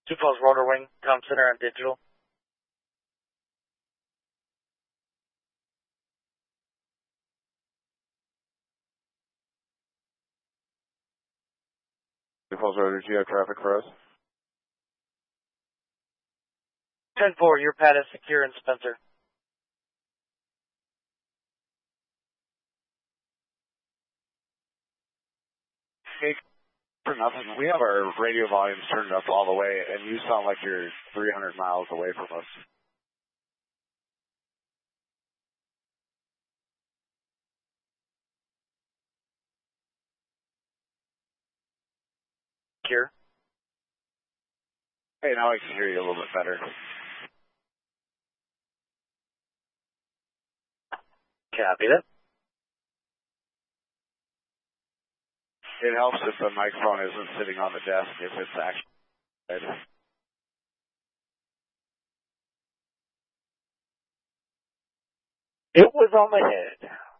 Sioux Falls Rotor Wing, Tom Center on digital. Sioux Falls Rotor, do you have traffic for us? 10-4, your pad is secure in Spencer. Hey, for nothing, we have our radio volumes turned up all the way, and you sound like you're 300 miles away from us. Secure. Hey, now I can hear you a little bit better. Copy that. It helps if the microphone isn't sitting on the desk, if it's actually. It was on my head.